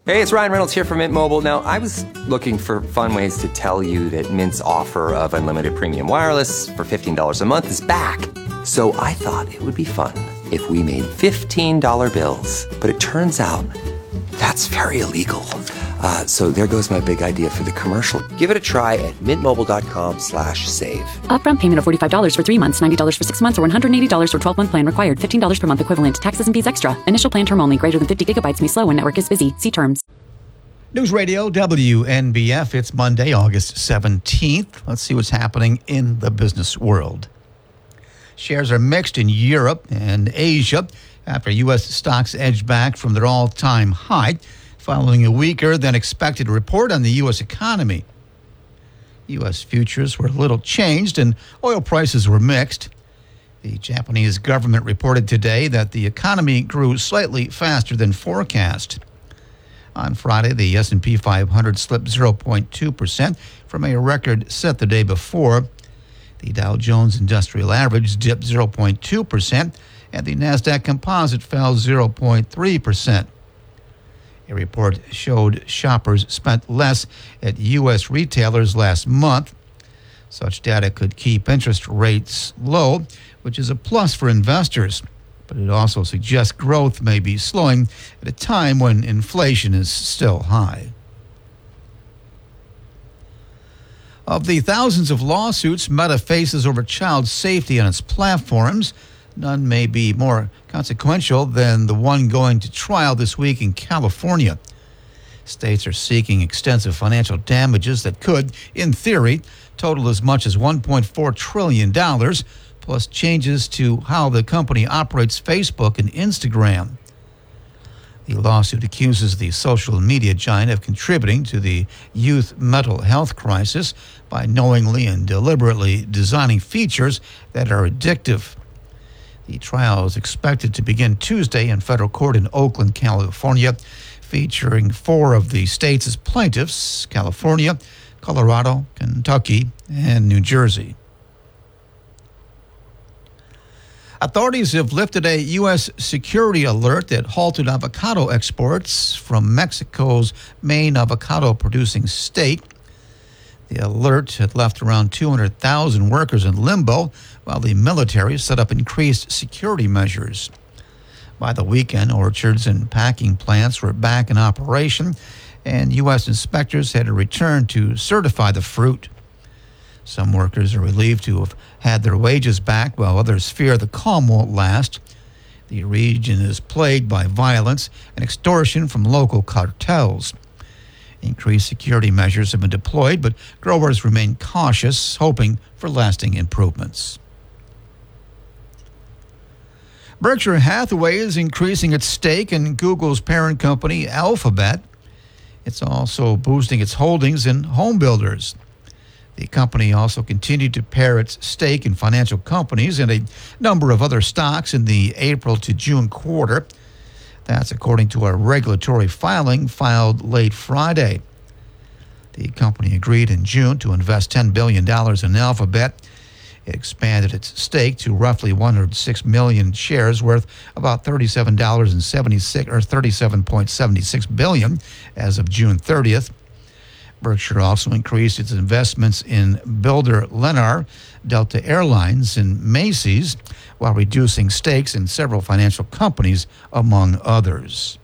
Hey, it's Ryan Reynolds here from Mint Mobile. Now, I was looking for fun ways to tell you that Mint's offer of unlimited premium wireless for $15 a month is back. So I thought it would be fun if we made $15 bills. But it turns out that's very illegal. So there goes my big idea for the commercial. Give it a try at mintmobile.com/save. Upfront payment of $45 for 3 months, $90 for 6 months, or $180 for 12-month plan required. $15 per month equivalent. Taxes and fees extra. Initial plan term only. Greater than 50 gigabytes may slow when network is busy. See terms. News Radio WNBF. It's Monday, August 17th. Let's see what's happening in the business world. Shares are mixed in Europe and Asia after U.S. stocks edged back from their all-time high, following a weaker than expected report on the U.S. economy. U.S. futures were little changed and oil prices were mixed. The Japanese government reported today that the economy grew slightly faster than forecast. On Friday, the S&P 500 slipped 0.2% from a record set the day before. The Dow Jones Industrial Average dipped 0.2%, and the Nasdaq Composite fell 0.3%. A report showed shoppers spent less at U.S. retailers last month. Such data could keep interest rates low, which is a plus for investors. But it also suggests growth may be slowing at a time when inflation is still high. Of the thousands of lawsuits Meta faces over child safety on its platforms, none may be more consequential than the one going to trial this week in California. States are seeking extensive financial damages that could, in theory, total as much as $1.4 trillion, plus changes to how the company operates Facebook and Instagram. The lawsuit accuses the social media giant of contributing to the youth mental health crisis by knowingly and deliberately designing features that are addictive. The trial is expected to begin Tuesday in federal court in Oakland, California, featuring 4 of the state's plaintiffs: California, Colorado, Kentucky, and New Jersey. Authorities have lifted a U.S. security alert that halted avocado exports from Mexico's main avocado-producing state. The alert had left around 200,000 workers in limbo, while the military set up increased security measures. By the weekend, orchards and packing plants were back in operation, and U.S. inspectors had to return to certify the fruit. Some workers are relieved to have had their wages back, while others fear the calm won't last. The region is plagued by violence and extortion from local cartels. Increased security measures have been deployed, but growers remain cautious, hoping for lasting improvements. Berkshire Hathaway is increasing its stake in Google's parent company, Alphabet. It's also boosting its holdings in home builders. The company also continued to pare its stake in financial companies and a number of other stocks in the April to June quarter. That's according to a regulatory filing filed late Friday. The company agreed in June to invest $10 billion in Alphabet. It expanded its stake to roughly 106 million shares worth about $37.76 billion as of June 30th. Berkshire also increased its investments in builder Lennar, Delta Airlines, and Macy's, while reducing stakes in several financial companies, among others.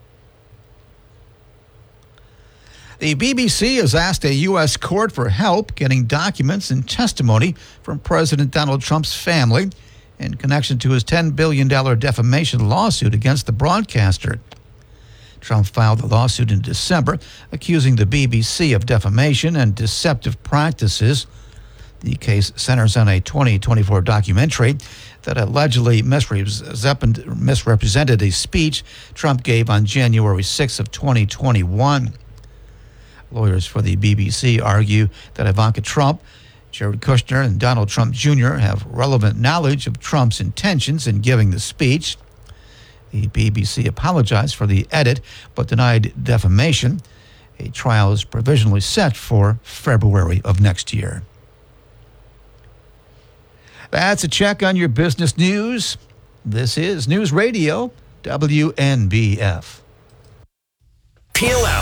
The BBC has asked a U.S. court for help getting documents and testimony from President Donald Trump's family in connection to his $10 billion defamation lawsuit against the broadcaster. Trump filed the lawsuit in December, accusing the BBC of defamation and deceptive practices. The case centers on a 2024 documentary that allegedly misrepresented a speech Trump gave on January 6 of 2021. Lawyers for the BBC argue that Ivanka Trump, Jared Kushner, and Donald Trump Jr. have relevant knowledge of Trump's intentions in giving the speech. The BBC apologized for the edit but denied defamation. A trial is provisionally set for February of next year. That's a check on your business news. This is News Radio WNBF. Peel out